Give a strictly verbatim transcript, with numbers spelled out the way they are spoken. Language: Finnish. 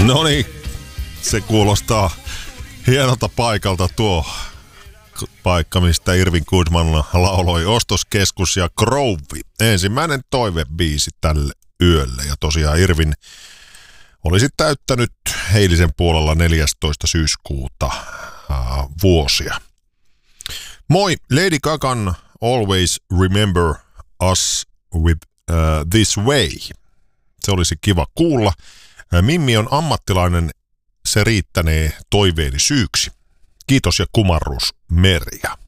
No niin, se kuulostaa hienolta paikalta tuo paikka, mistä Irvin Goodman lauloi Ostoskeskus ja Grove. Ensimmäinen toivebiisi tälle yölle. Ja tosiaan Irvin olisi täyttänyt eilisen puolella neljästoista syyskuuta äh, vuosia. Moi, Lady Gagan Always Remember Us With uh, This Way. Se olisi kiva kuulla. Mimmi on ammattilainen, se riittänee toiveeni syyksi. Kiitos ja kumarrus, Merja.